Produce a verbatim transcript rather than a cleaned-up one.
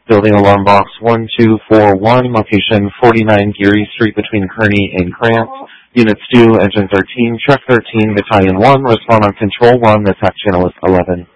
Building alarm box one two four one, location forty-nine Geary Street between Kearney and Grant. Units two, Engine thirteen, Truck thirteen, Battalion one, respond on Control one, attack channel is eleven.